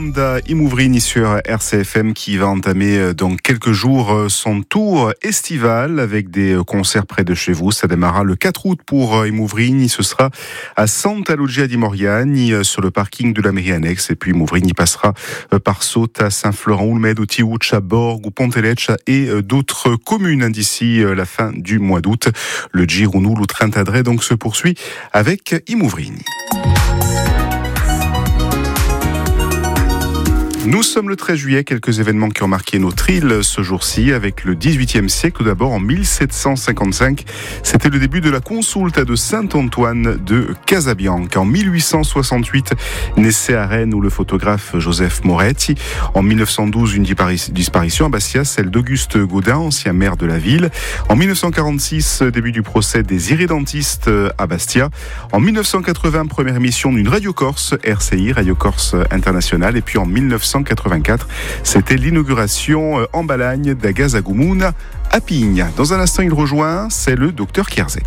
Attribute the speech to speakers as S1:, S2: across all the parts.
S1: banda Imouvrini sur RCFM qui va entamer dans quelques jours son tour estival avec des concerts près de chez vous. Ça démarrera le 4 août pour Imouvrini. Ce sera à Santa Lucia di Moriani sur le parking de la mairie annexe. Et puis Imouvrini passera par Sota, Saint-Florent, Ulmedo, Tiuccia, Borg ou Ponteleccia et d'autres communes d'ici la fin du mois d'août. Le Girou le 30 adresse donc se poursuit avec Imouvrini. Nous sommes le 13 juillet, quelques événements qui ont marqué notre île ce jour-ci avec le 18e siècle. Tout d'abord, en 1755, c'était le début de la consulta de Saint-Antoine de Casabianca. En 1868, naissait à Rennes où le photographe Joseph Moretti. En 1912, une disparition à Bastia, celle d'Auguste Gaudin, ancien maire de la ville. En 1946, début du procès des irrédentistes à Bastia. En 1980, première émission d'une Radio Corse, RCI, Radio Corse Internationale. Et puis en 1984, c'était l'inauguration en Balagne d'Agazagumuna à Pigna. Dans un instant, il rejoint, c'est le docteur Kierzek.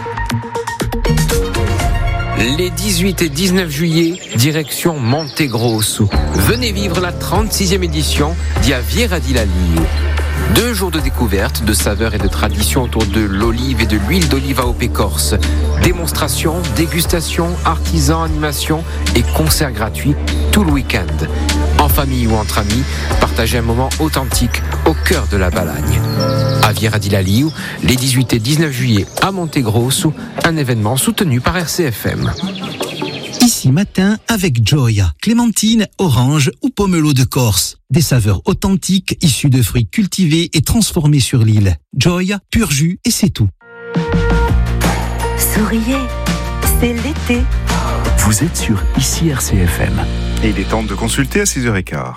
S2: Les 18 et 19 juillet, direction Montegrosso. Venez vivre la 36e édition d'Aviera di Laliu. 2 jours de découverte, de saveurs et de traditions autour de l'olive et de l'huile d'olive à OP Corse. Démonstrations, dégustations, artisans, animations et concerts gratuits tout le week-end. En famille ou entre amis, partagez un moment authentique au cœur de la Balagne. Aviera di Laliu, les 18 et 19 juillet à Montegrosso, un événement soutenu par RCFM.
S3: Ici matin avec Gioia, clémentine, orange ou pomelo de Corse. Des saveurs authentiques issues de fruits cultivés et transformés sur l'île. Gioia, pur jus et c'est tout.
S4: Souriez, c'est l'été.
S5: Vous êtes sur Ici RCFM.
S1: Et il est temps de consulter à 6h15.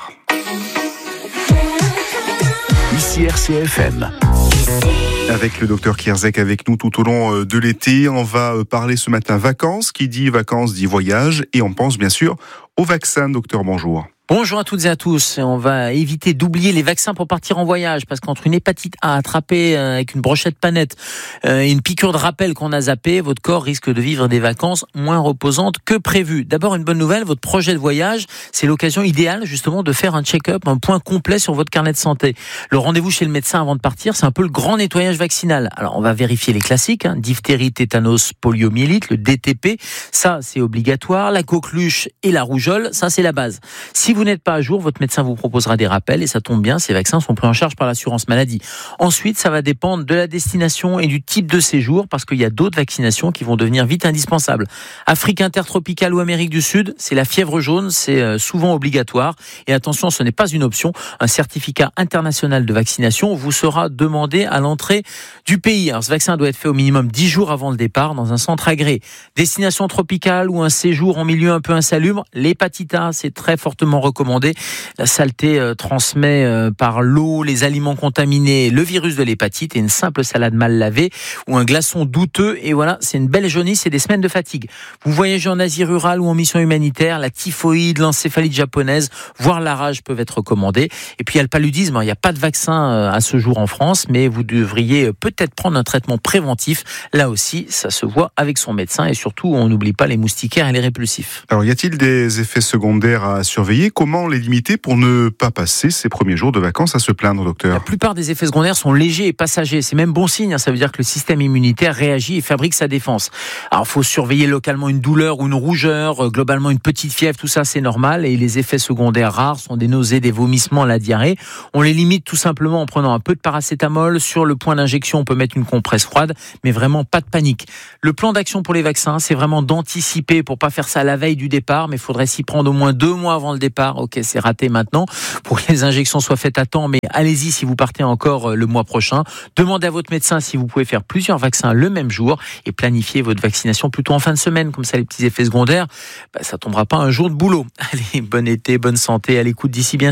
S5: Ici RCFM.
S1: Avec le docteur Kierzek avec nous tout au long de l'été, on va parler ce matin vacances. Qui dit vacances dit voyage et on pense bien sûr au vaccin. Docteur, bonjour.
S6: Bonjour à toutes et à tous. On va éviter d'oublier les vaccins pour partir en voyage parce qu'entre une hépatite A attrapée avec une brochette panette et une piqûre de rappel qu'on a zappée, votre corps risque de vivre des vacances moins reposantes que prévu. D'abord, une bonne nouvelle, votre projet de voyage, c'est l'occasion idéale justement de faire un check-up, un point complet sur votre carnet de santé. Le rendez-vous chez le médecin avant de partir, c'est un peu le grand nettoyage vaccinal. Alors, on va vérifier les classiques, diphtérie, tétanos, poliomyélite, le DTP, ça c'est obligatoire. La coqueluche et la rougeole, ça c'est la base. Si vous n'êtes pas à jour, votre médecin vous proposera des rappels et ça tombe bien, ces vaccins sont pris en charge par l'assurance maladie. Ensuite, ça va dépendre de la destination et du type de séjour parce qu'il y a d'autres vaccinations qui vont devenir vite indispensables. Afrique intertropicale ou Amérique du Sud, c'est la fièvre jaune, c'est souvent obligatoire. Et attention, ce n'est pas une option. Un certificat international de vaccination vous sera demandé à l'entrée du pays. Alors, ce vaccin doit être fait au minimum 10 jours avant le départ dans un centre agréé. Destination tropicale ou un séjour en milieu un peu insalubre, l'hépatite A, c'est très fortement recommandé. La saleté transmet par l'eau, les aliments contaminés, le virus de l'hépatite et une simple salade mal lavée ou un glaçon douteux. Et voilà, c'est une belle jaunisse et des semaines de fatigue. Vous voyagez en Asie rurale ou en mission humanitaire, la typhoïde, l'encéphalite japonaise, voire la rage peuvent être recommandées. Et puis il y a le paludisme. Il n'y a pas de vaccin à ce jour en France, mais vous devriez peut-être prendre un traitement préventif. Là aussi, ça se voit avec son médecin et surtout, on n'oublie pas les moustiquaires et les répulsifs.
S1: Alors, y a-t-il des effets secondaires à surveiller ? Comment les limiter pour ne pas passer ces premiers jours de vacances à se plaindre, docteur ?
S6: La plupart des effets secondaires sont légers et passagers. C'est même bon signe. Ça veut dire que le système immunitaire réagit et fabrique sa défense. Alors, il faut surveiller localement une douleur ou une rougeur, globalement une petite fièvre, tout ça c'est normal. Et les effets secondaires rares sont des nausées, des vomissements, la diarrhée. On les limite tout simplement en prenant un peu de paracétamol. Sur le point d'injection, on peut mettre une compresse froide, mais vraiment pas de panique. Le plan d'action pour les vaccins, c'est vraiment d'anticiper pour pas faire ça la veille du départ, mais il faudrait s'y prendre au moins 2 mois avant le départ. Ok, c'est raté maintenant pour que les injections soient faites à temps, mais allez-y si vous partez encore le mois prochain. Demandez à votre médecin si vous pouvez faire plusieurs vaccins le même jour et planifiez votre vaccination plutôt en fin de semaine. Comme ça, les petits effets secondaires, ça tombera pas un jour de boulot. Allez, bon été, bonne santé, à l'écoute d'ici bien sûr.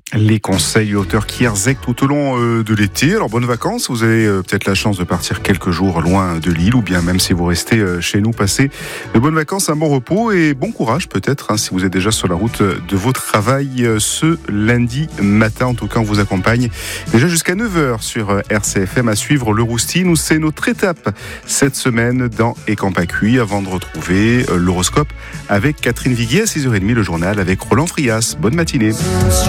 S1: Les conseils hauteurs Kierzek tout au long de l'été. Alors bonnes vacances, vous avez peut-être la chance de partir quelques jours loin de l'île, ou bien même si vous restez chez nous, passez de bonnes vacances, un bon repos et bon courage peut-être si vous êtes déjà sur la route de vos travail ce lundi matin. En tout cas, on vous accompagne déjà jusqu'à 9h sur RCFM à suivre le Roustine, où c'est notre étape cette semaine dans Écampacui, avant de retrouver l'horoscope avec Catherine Viguier à 6h30, le journal avec Roland Frias. Bonne matinée.